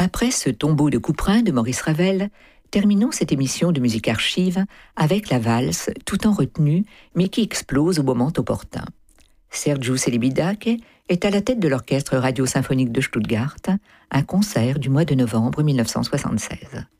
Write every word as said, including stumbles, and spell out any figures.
Après ce tombeau de Couperin de Maurice Ravel, terminons cette émission de musique archive avec la valse, tout en retenue, mais qui explose au moment opportun. Sergiu Celibidache est à la tête de l'Orchestre radio-symphonique de Stuttgart, un concert du mois de novembre mille neuf cent soixante-seize.